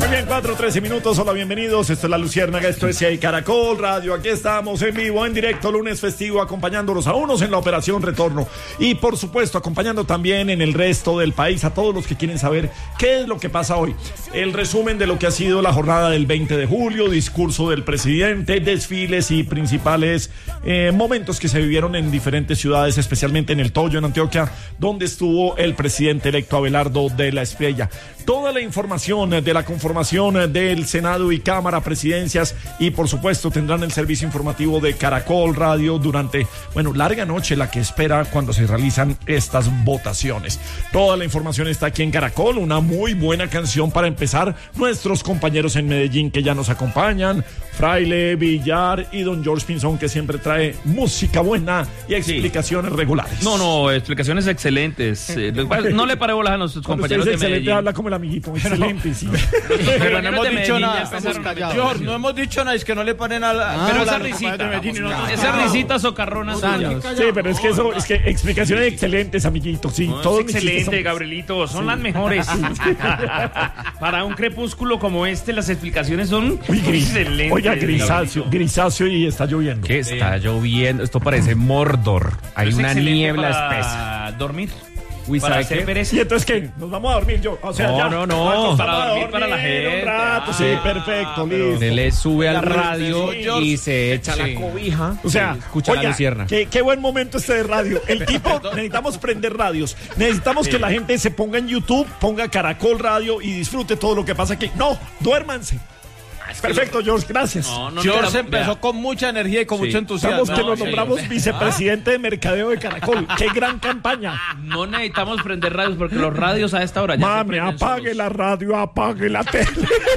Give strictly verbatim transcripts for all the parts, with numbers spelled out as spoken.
bien, cuatro, trece minutos, hola, bienvenidos, esto es La Luciérnaga, esto es C I Caracol Radio, aquí estamos en vivo, en directo, lunes festivo, acompañándolos a unos en la operación retorno y por supuesto acompañando también en el resto del país a todos los que quieren saber qué es lo que pasa hoy. El resumen de lo que ha sido la jornada del veinte de julio, discurso del presidente, desfiles y principales eh, momentos que se vivieron en diferentes ciudades, especialmente en El Toyo, en Antioquia, donde estuvo el presidente electo Abelardo de la Espriella. Toda la información de la conformación del Senado y Cámara, presidencias y por supuesto tendrán el servicio informativo de Caracol Radio durante, bueno, larga noche la que espera cuando se realizan estas votaciones. Toda la información está aquí en Caracol, una muy buena canción para empezar. Nuestros compañeros en Medellín que ya nos acompañan, Fraile, Villar y don George Pinzón, que siempre trae música buena y explicaciones sí. regulares. No, no, explicaciones excelentes. Eh, no le paré bolas a nuestros Cuando compañeros de excelente, Medellín. Habla como el amiguito, excelente, sí. Pero no hemos dicho Medellín nada. George, no hemos dicho nada, es que no le ponen a la... Ah, pero esa risita, esa risita socarrona suya. Sí, pero es que eso, es que explicaciones excelentes, amiguito, sí. No, todo es excelente, son... Gabrielito, son sí. las mejores. Para un crepúsculo como este, las explicaciones son Uy, gris, excelentes. Oiga, grisáceo, grisáceo y está lloviendo. ¿Qué está lloviendo? Esto parece Mordor. Hay es una niebla para espesa. dormir. Uy, para ¿sabe hacer qué? ¿Y entonces qué? ¿Nos vamos a dormir yo? O sea, no, ya. no, no, no. Para dormir, dormir para la gente. Un rato, ah, sí, perfecto, listo. Usted le sube al radio sí, y se echa sí. la cobija. O sea, escucha oiga, la lucierna. Qué, qué buen momento este de radio. El tipo, necesitamos prender radios. Necesitamos sí. que la gente se ponga en YouTube, ponga Caracol Radio y disfrute todo lo que pasa aquí. No, duérmanse. Perfecto, George, gracias. No, no, George no, empezó vea. con mucha energía y con sí. mucho entusiasmo. Estamos que nos no, nombramos sí. vicepresidente de mercadeo de Caracol. ¡Qué gran campaña! No necesitamos prender radios porque los radios a esta hora ya Mami, se apague solos. la radio, apague la tele.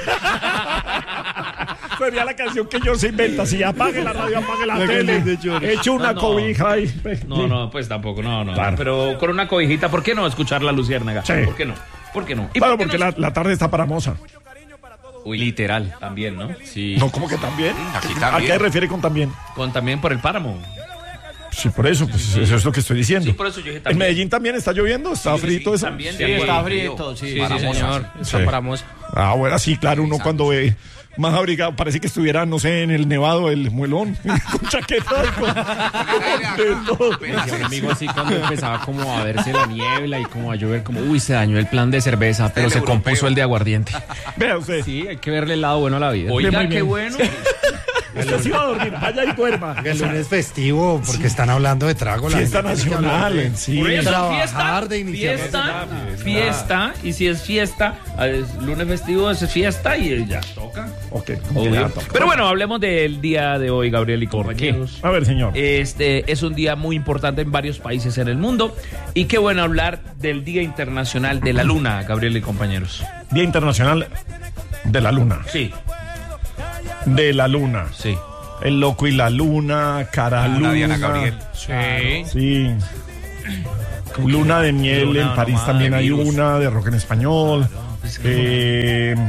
Sería la canción que George se inventa. Si apague la radio, apague la, la tele. Eche una no, no. cobija ahí. No, no, pues tampoco, no, no. Claro. Pero con una cobijita, ¿por qué no escuchar La Luciérnaga? Sí. ¿Por qué no? ¿Por qué no? ¿Y claro, por qué porque no? la, la tarde está para moza. Uy, literal, también, ¿no? Sí. No, ¿cómo que también? Aquí también. ¿A qué refiere con también? Con también por el páramo. Sí, por eso, pues sí. Eso es lo que estoy diciendo. Sí, por eso yo dije también. ¿En Medellín también está lloviendo? ¿Está sí, frito sí, eso? También, sí, está frito, sí, sí, sí, sí señor. Sí. Está para moza. Ah, bueno, sí, claro, uno cuando ve más abrigado, parece que estuviera, no sé, en el Nevado del Muelón, con chaqueta, con, de todo. Un amigo así cuando empezaba como a verse la niebla y como a llover, como, uy, se dañó el plan de cerveza, pero se compuso el de aguardiente. Vea usted. Sí, hay que verle el lado bueno a la vida. Oiga, qué bueno. Usted sí va a dormir, vaya y duerma. El lunes festivo, porque sí. están hablando de trago. La fiesta nacional, en sí. Por eso, trabajar, fiesta, de iniciar fiesta, fiesta, y si es fiesta, es lunes festivo es fiesta y ya toca. Ok, ya toca. Pero bueno, hablemos del día de hoy, Gabriel y compañeros. A ver, señor. Este es un día muy importante en varios países en el mundo y qué bueno hablar del Día Internacional de la Luna, Gabriel y compañeros. Día Internacional de la Luna. Sí. De la Luna. Sí. El loco y la luna, cara luna. Diana Gabriel. Sí. Sí. Luna de miel, luna, en París también hay virus. Una, de rock en español. Claro. Es que eh,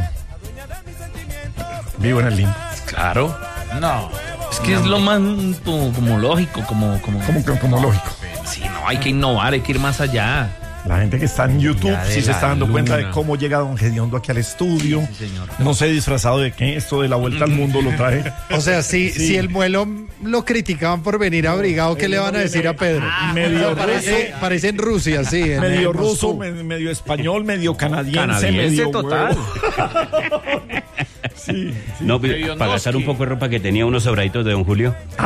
vivo en el limbo. Claro. No. Es que no. es lo más como lógico, como... Como, como, como, como lógico. Sí, no, hay que innovar, hay que ir más allá. La gente que está en YouTube sí se está dando luna. cuenta de cómo llega don Gediondo aquí al estudio. Sí, sí, señor. No sé disfrazado de qué, esto de la vuelta al mundo lo trae. O sea, si, sí. si el muelo lo criticaban por venir abrigado, ¿qué le van a decir a Pedro? Ah, medio ruso. Parece, parece en Rusia, sí. En medio ruso, me, medio español, medio canadiense, canadiense medio total. sí, sí. No, para gastar un poco de ropa que tenía unos sobraditos de don Julio.